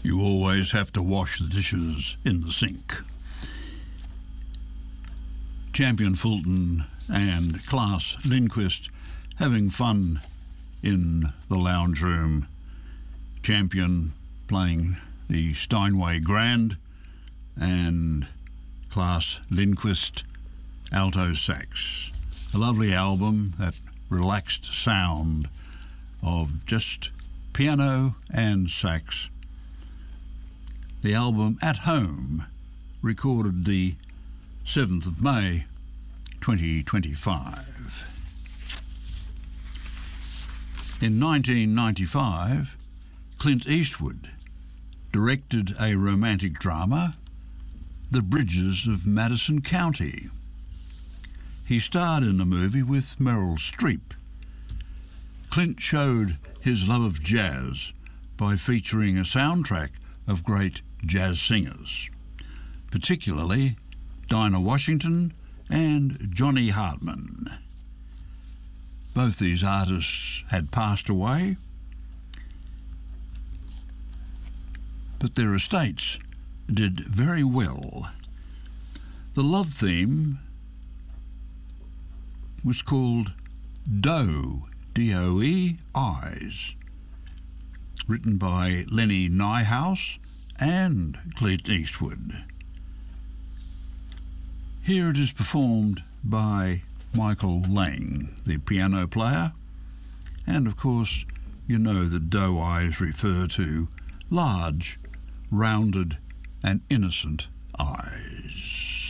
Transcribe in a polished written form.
you always have to wash the dishes in the sink. Champion Fulton and Klaas Lindquist having fun in the lounge room. Champion playing the Steinway Grand and Klaas Lindquist alto sax. A lovely album, that relaxed sound of just piano and sax. The album At Home, recorded the 7th of May 2025. In 1995, Clint Eastwood directed a romantic drama, The Bridges of Madison County. He starred in the movie with Meryl Streep. Clint showed his love of jazz by featuring a soundtrack of great jazz singers, particularly Dinah Washington and Johnny Hartman. Both these artists had passed away, but their estates did very well. The love theme was called Doe, D-O-E, Eyes, written by Lenny Nyhouse and Clint Eastwood. Here it is performed by Michael Lang, the piano player, and of course you know that doe eyes refer to large, rounded and innocent eyes.